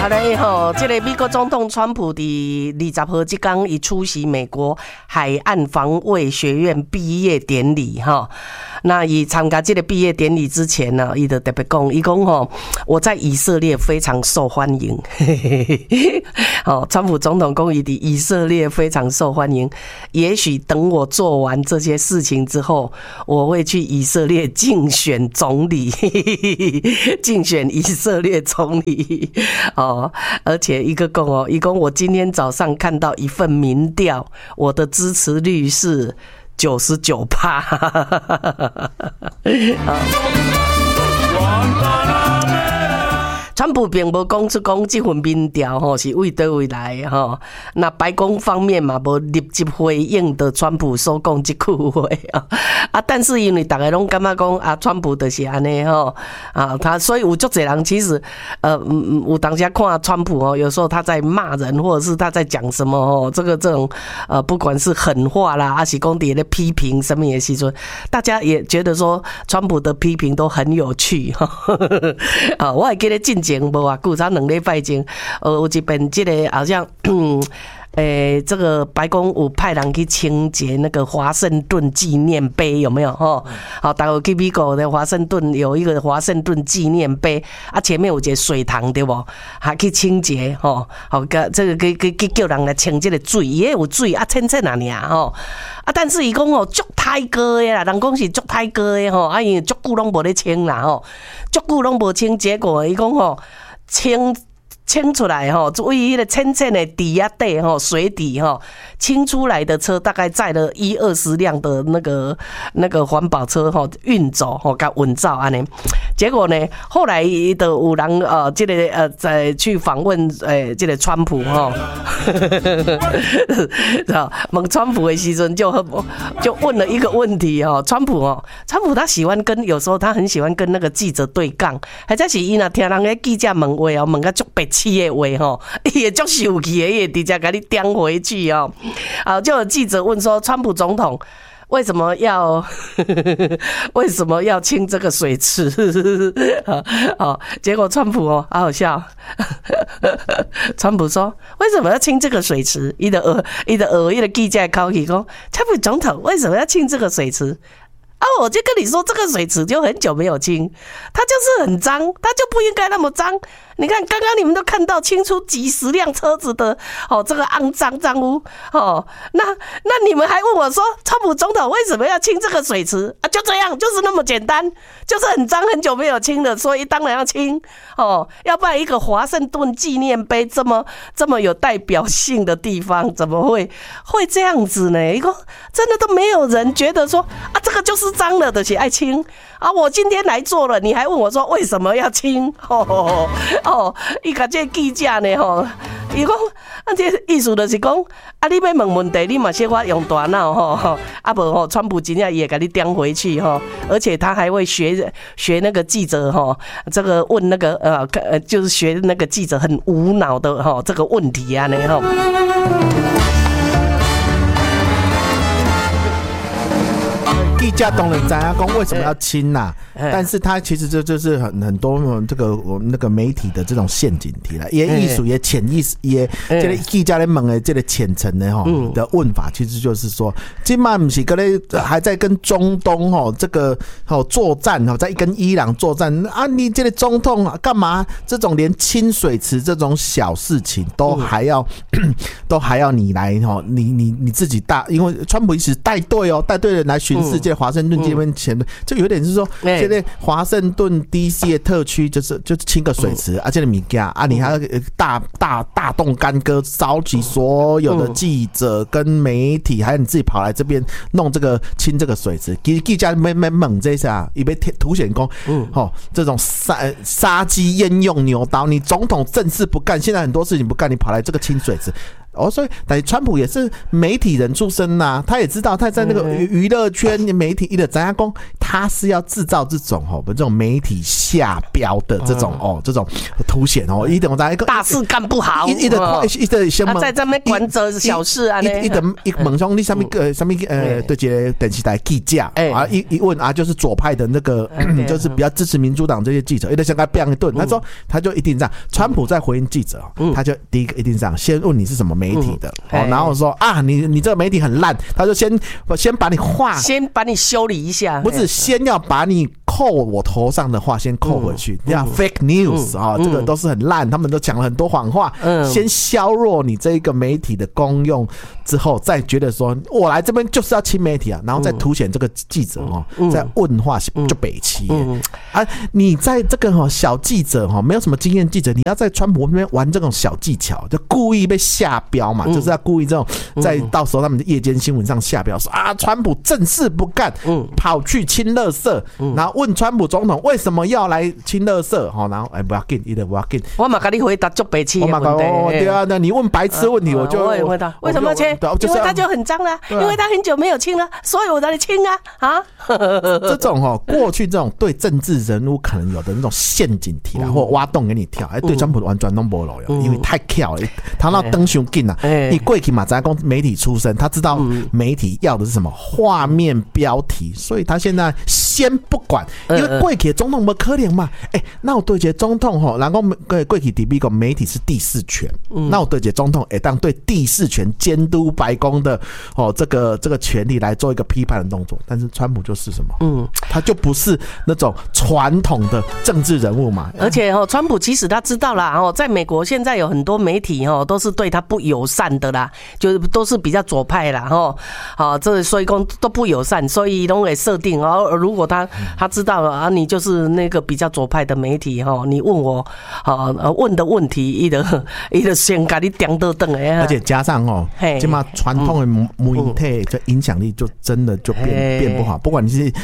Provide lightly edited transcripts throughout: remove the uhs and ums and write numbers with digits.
好嘞吼，这个美国总统川普的20号这天，伊出席美国海岸防卫学院毕业典礼哈。那伊参加这个毕业典礼之前呢，伊就特别讲，伊讲吼，我在以色列非常受欢迎。哦，川普总统讲伊的以色列非常受欢迎。也许等我做完这些事情之后，我会去以色列竞选总理，竞选以色列总理。哦，而且一个讲哦，一共我今天早上看到一份民调，我的支持率是99%。川普并无讲出讲这份民调吼是为倒位来的吼，那白宫方面嘛无立即回应的川普所讲这句话啊，但是因为大家拢感觉讲啊，川普就是安尼吼啊，他所以有足侪人其实有当下看川普哦，有时候他在骂人或者是他在讲什么哦，这种不管是狠话啦，还是讲伫咧批评什么的时阵，大家也觉得说川普的批评都很有趣哈。啊，我还记得进前无偌久，才2礼拜前，有一遍这个好像这个白宫有派人去清洁那个华盛顿纪念碑，有没有？哈，好，大家去美国的华盛顿有一个华盛顿纪念碑啊，前面有一个水塘，对不？还去清洁，吼，好个这个去叫人来清这个水，也有水啊，浅浅啊尔，吼。啊，但是伊讲哦，足太高的啦，人讲是足太高的吼，啊，因为足久拢无咧清啦吼，足久拢无清，结果伊讲吼，清出来吼，位于那个浅浅的底下底吼，水底吼，清出来的车大概载了20-20辆的那个环保车吼，运走吼，甲运走安尼。结果呢，后来的有人这个在去访问这个川普吼，问川普的时阵就问了一个问题吼，川普他喜欢有时候他很喜欢跟那个记者对杠，或者是伊若听人个记者问话问甲足白痴的话吼，伊会足生气的，伊会直接甲你颠回去哦。啊，就有记者问说，川普总统为什么要清这个水池？结果川普好好笑。川普说：“为什么要清这个水池？”伊的记者口气讲：“川普总统为什么要清这个水池？”啊，我就跟你说，这个水池就很久没有清，它就是很脏，它就不应该那么脏。你看，刚刚你们都看到清出几十辆车子的这个肮脏污那你们还问我说，川普总统为什么要清这个水池啊？就这样，就是那么简单，就是很脏，很久没有清了，所以当然要清要不然一个华盛顿纪念碑这么有代表性的地方，怎么会这样子呢？一个真的都没有人觉得说啊，这个就是脏了的，就是爱清啊。我今天来做了，你还问我说为什么要清？伊甲这记者呢伊讲这意思就是讲啊，你要问问题，你嘛小可用大脑啊无川普真正也给你颠回去而且他还会学那个记者这个问那个就是学那个记者很无脑的这个问题啊呢记者当然知道讲为什么要清啦，但是他其实就是很多这个那个媒体的这种陷阱题啦，也艺术也潜意识也这个记者咧问的这个浅层的的问法，其实就是说，今嘛不是跟还在跟中东这个作战在跟伊朗作战啊，你这个总统干嘛这种连清水池这种小事情都还要你来你自己因为川普一直带队人来巡视这个华盛顿这边前面，就有点是说，现在华盛顿 DC 的特区就清个水池这个物件啊，你还要大动干戈，召集所有的记者跟媒体，还有你自己跑来这边弄这个清这个水池，记者没猛这下，以被凸显讲，这种杀鸡焉用牛刀，你总统正事不干，现在很多事情不干，你跑来这个清水池。 所以但是川普也是媒体人出身呐，他也知道他在那个娱乐圈媒体一的怎样讲，他是要制造这种媒体下标的这种这种凸显一点在一个大事干不好， 一的先在这边管着小事啊， 一问说你什么对这个电视台记者一问就是左派的那个就是比较支持民主党这些记者，一直想给他变一顿，他就一定这样。川普在回应记者，他就第一个一定这样，先问你是什么媒体的，然后说你这个媒体很烂，他就先把你先把你修理一下， 不是先要把你扣我头上的话先扣回去，这样 fake news 这个都是很烂，他们都讲了很多谎话，先削弱你这个媒体的功用之后，再觉得说我来这边就是要亲媒体啊，然后再凸显这个记者在问话就北齐你在这个小记者没有什么经验记者，你要在川普那边玩这种小技巧，就故意被下标嘛，就是要故意这种在到时候他们的夜间新闻上下标说川普正事不干，跑去亲垃圾，然后问川普总统为什么要来亲垃圾，然后不要紧，一定不要紧， 我嘛跟你回答足北齐的问题， 对啊，那你问白痴问题我就会回答为什么亲，因为他就很脏啦，因为他很久没有亲了，所以我让你亲这种过去这种对政治人物可能有的那种陷阱题啦，或挖洞给你跳，对川普完全都没路用，因为太巧了，他那登上紧啊，你过去嘛在讲媒体出身，他知道媒体要的是什么画面标题，所以他现在先不管，因为过去总统没可能嘛，那我对这总统然后过去在美国媒体是第四权，那我对这总统当对第四权监督白宫的这个权利来做一个批判的动作，但是川普就是什么？他就不是那种传统的政治人物嘛。 而且川普其实他知道啦，在美国现在有很多媒体都是对他不友善的啦，就是都是比较左派啦，这所以说都不友善，所以都会设定如果他知道了你就是那个比较左派的媒体你问我问的问题，他就先给你点到等的， 而且加上这么传统的媒体就影响力就真的就变不好，不管你是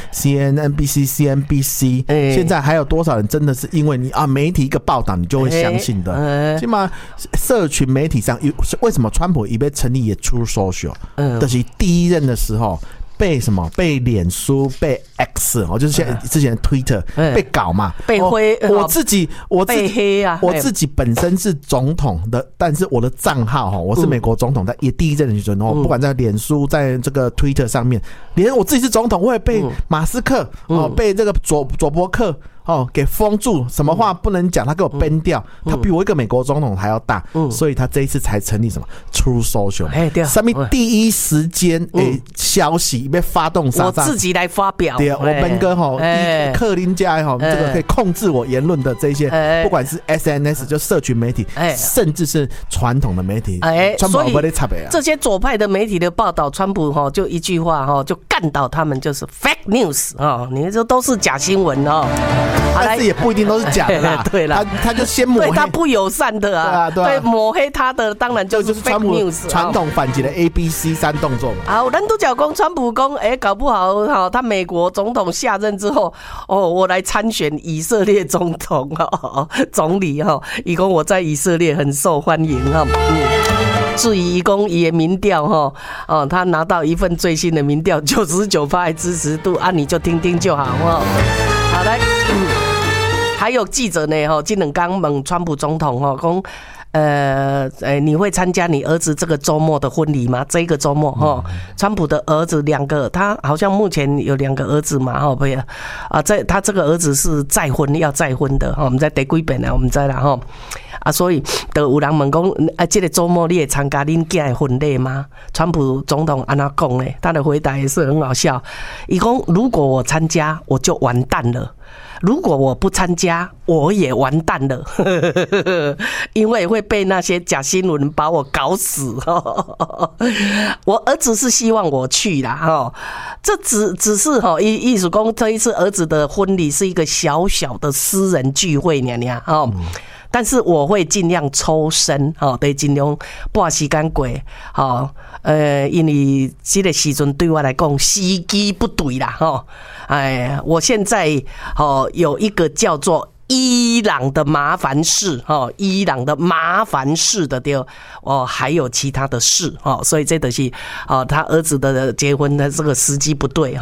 CNBC、现在还有多少人真的是因为你媒体一个报道你就会相信的，起码社群媒体上为什么川普被成立也出 social，就是第一任的时候被脸书被 X 就是之前的 Twitter 被搞嘛， 被灰， 我自己被黑啊， 我自己本身是总统的，但是我的账号我是美国总统，在也第一任的时候不管在脸书在这个 Twitter 上面，连我自己是总统我也被马斯克被这个佐伯克给封住，什么话不能讲，他给我 ban 掉，他比我一个美国总统还要大，所以他这一次才成立什么 True Social， 上面第一时间消息被发动杀炸， 我自己来发表， 对，我本哥克林家这个可以控制我言论的这些，不管是 SNS 就社群媒体，甚至是传统的媒体， 所以这些左派的媒体的报道，川普就一句话就干倒他们，就是 fake news 你这都是假新闻但是也不一定都是假的啦。 对啦， 他就先抹黑， 对他不友善的对抹黑他的当然就是 fake news， 传统反击的 ABC3 动作嘛。 咱都讲川普讲，搞不好他美国总统下任之后，我来参选以色列总统总理他说我在以色列很受欢迎至于他说他的民调他拿到一份最新的民调99%的支持度你就听听就好好来，还有记者呢这两天问川普总统说你会参加你儿子这个周末的婚礼吗？这一个周末川普的儿子两个，他好像目前有2个儿子嘛不呀他这个儿子是要再婚的我们在第几遍我们在啦所以就有人问说这个周末你会参加恁囝的婚礼吗？川普总统怎么说呢？他的回答也是很好笑，他说如果我参加我就完蛋了，如果我不参加我也完蛋了因为会被那些假新闻把我搞死我儿子是希望我去啦这只是意思说这一次儿子的婚礼是一个小小的私人聚会但是我会尽量抽身得尽量把时间过因为这个时阵对我来讲时机不对啦我现在有一个叫做伊朗的麻烦事伊朗的麻烦事的对还有其他的事所以这就是他儿子的结婚的这个时机不对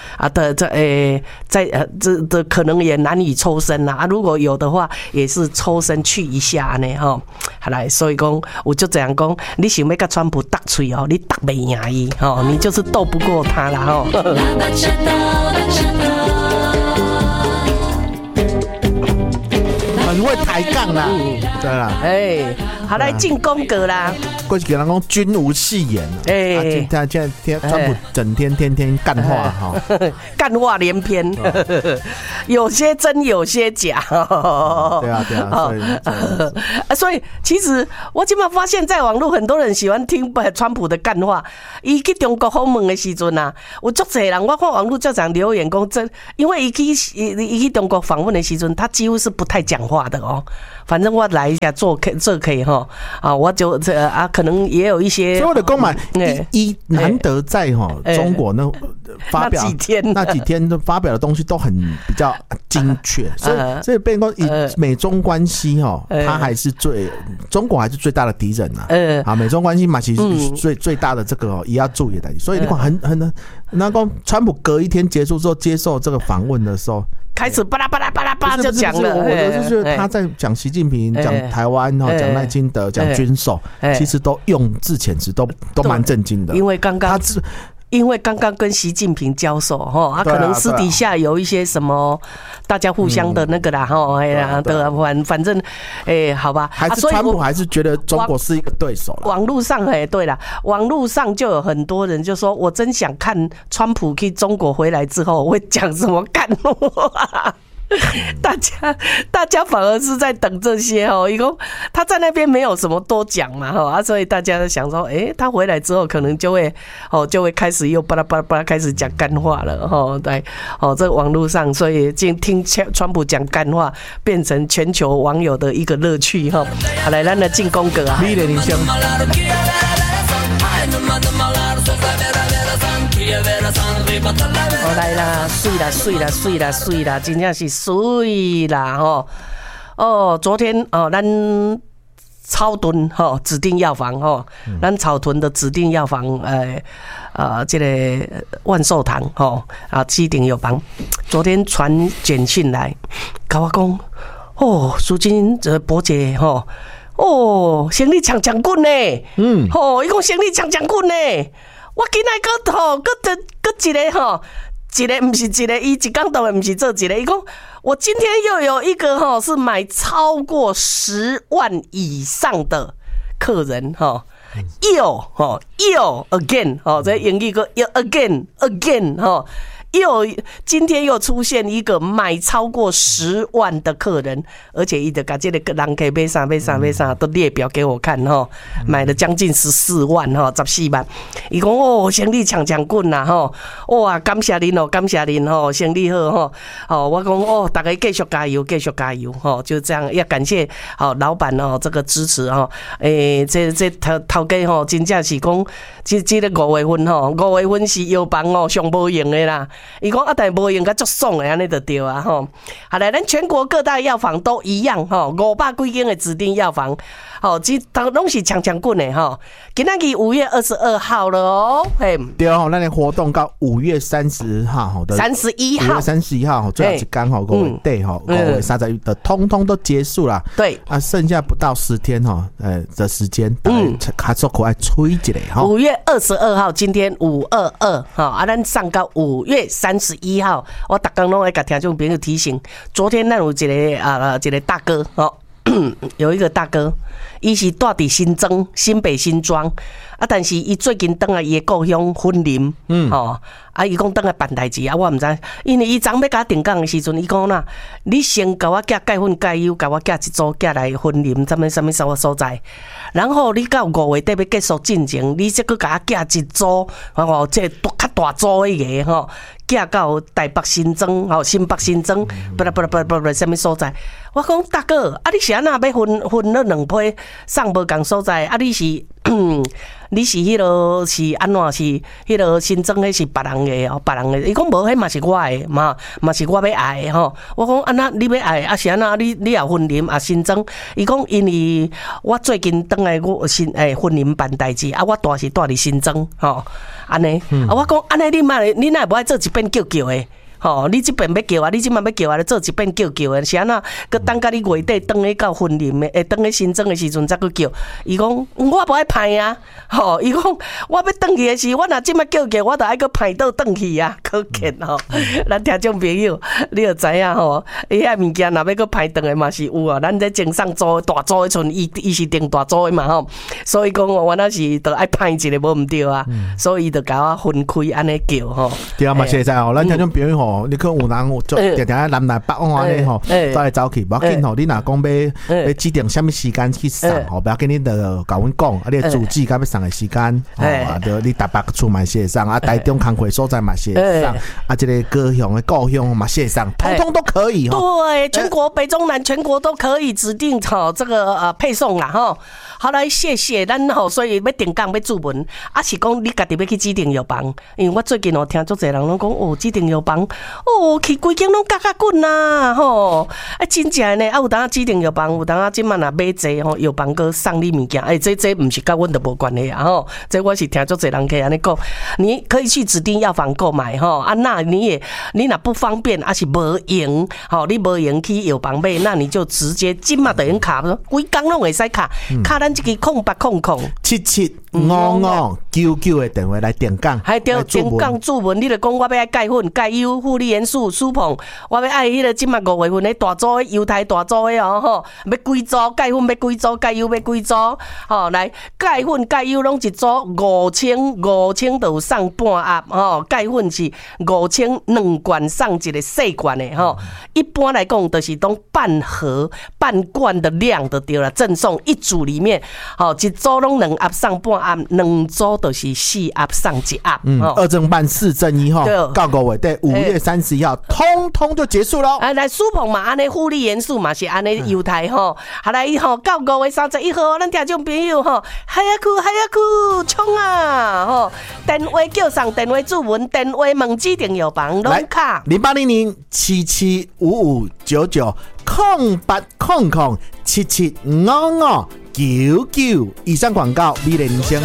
这可能也难以抽身啦如果有的话也是抽身去一下呢好来所以讲我就这样讲你想要跟川普斗嘴你斗不赢伊你就是斗不过他啦很会抬杠啦，对啦， 好来进宫格啦。 过去给人讲君无戏言，他现在川普整天天天干话干话连篇，有些真有些假。 对啊， 所以其实我今嘛发现，在网络很多人喜欢听川普的干话。伊去中国访问的时阵啊，有足侪人我看网络就常留言讲，因为伊去中国访问的时阵，他几乎是不太讲话的反正我来一下这可以我就可能也有一些。 所以我的讲嘛，难得在中国那发表那几天都发表的东西都很比较精确，所以变成以美中关系它还是中国还是最大的敌人呐。美中关系嘛，其实最大的这个也要注意的。所以你看很那个川普隔一天结束之后接受这个访问的时候。 开始巴拉巴拉巴拉巴拉就讲了， 我就是他在讲习近平、讲台湾、讲赖清德、讲军售，其实都用字遣词都蛮震惊的。 因为刚刚跟习近平交手可能私底下有一些什么，大家互相的那个啦反正好吧， 还是川普还是觉得中国是一个对手啦。 网络上对啦，网络上就有很多人就说，我真想看川普去中国回来之后会讲什么干话。大家反而是在等这些一共他在那边没有什么多讲嘛所以大家都想说他回来之后可能就会开始又巴拉巴拉巴拉开始讲干话了对这个网络上，所以听川普讲干话变成全球网友的一个乐趣好来咱来进宫格你的人生来啦，水啦，真正是水啦昨天咱草屯指定药房咱草屯的指定药房这个万寿堂指定药房，昨天传简讯来，跟我讲苏金这伯姐生理强棍呢，伊讲生理强棍呢。我今仔个一个不是一个，伊一天到晚不是做一个。伊讲我今天又有一个是买超过10万以上的客人又 again 这英语个又 again 今天又出现一个买超过10万的客人，而且伊就把这个人可以买啥都列表给我看买了将近14万14万。伊讲生理强棍啦哇，感谢您生理好我讲大家继续加油就这样，要感谢老板这个支持这头家真正是讲这个5月份是药房上无用的啦。伊讲但无用甲足爽的安尼就对啊好来，咱全国各大药房都一样500几间的指定药房这拢是强棍的今仔日5月22号了对咱的活动到5月30号的 31号 5月31号最后一天5月底5月30的通通都结束了。 对剩下不到10天的时间还是可爱吹一下 5月22号今天522咱上到5月31号，我每天都会给听众朋友提醒。昨天咱有一个大哥有一个大哥，伊是住伫新北新庄但是伊最近回来伊的故乡婚林伊讲回来办代志我唔知，因为伊昨要甲我定岗的时阵，伊讲啦，你先甲我寄钙粉钙油，甲我寄一组寄来婚林什么所在，然后你到5月底要结束进前，你再甲我寄一组这较大组的个寄到台北新庄新北新庄什么所在。我讲大哥你是安那要分了2批送无同所在你是你是迄落是安怎是迄落新增的是别人的哦，别人的。伊讲无，迄嘛是我的嘛是我要爱的吼。我讲安那你要爱，啊是安那你也婚姻啊新增。伊讲因为我最近转来我婚姻办代志，啊我住是住伫新增吼，安尼。啊我讲安尼你哪无爱做一遍叫的？吼，你即边要叫啊，你即摆要叫啊，做一遍叫的，是安那？佮等甲你月底转去到婚姻的，转去新增的时阵再去叫。伊讲我无爱派啊，吼，伊讲我要转去的时，我若即摆叫，我就爱去派倒转去啊，可见吼。咱听众朋友，你就知影吼，伊遐物件若要去派转的嘛是有啊。咱这经商租大租的阵，伊是定大租的嘛吼，所以讲我那是就爱派一个无毋对啊，所以伊就甲我分开安尼叫吼。 对啊，嘛是在吼，咱听众朋友吼。你看有人做定定南来北往安尼吼，走来走去，无要紧吼。你若讲要指定什么时间去送吼，不要紧，你就甲阮讲，啊，你主旨甲要送的时间，吼，啊，就你台北厝嘛是会送，啊，台中工会所在嘛是会送，啊，这个高雄的故乡嘛是会送，通通都可以吼。 对，全国北中南全国都可以指定吼这个配送啦吼。好来，谢谢咱吼，所以要定岗要注文，啊是讲你家己要去指定药房，因为我最近听足侪人拢讲哦，指定药房哦，去规间拢嘎嘎滚啦吼，真正呢，啊有当指定药房，有当即满若买济吼，药房搁送你物件，这毋是甲阮都无关系啊吼，这我是听足侪人去安尼讲，你可以去指定药房购买吼，啊那你若不方便，啊是无用，吼你无用去药房买，那你就直接即满就用卡，规工拢会使卡咱。这个 7800775599的电话来定岗， 还对定岗注文，你就讲我要爱钙粉、钙优、负利元素、舒碰，我要爱迄个即马5月份的大组的犹太大组的哦吼，要几组钙粉要几组，钙优要几组，吼来钙粉、钙优拢一组5000就有送半盒吼，钙粉是5000 2罐送一个细罐的吼，一般来讲就是当半罐的量就对了，赠送一组里面。好，一组拢2盒送半盒，2组就是4盒送1盒。 2正半4正1吼，到5月底5月31号，通通就结束咯。 来舒碰嘛，安尼负利元素嘛是安尼犹太吼，好来吼到5月31号，咱听众朋友吼，嗨呀酷冲啊吼，电话叫上电话注文，电话问指定药房拢卡 08007755990800775599。以上广告，美丽人生。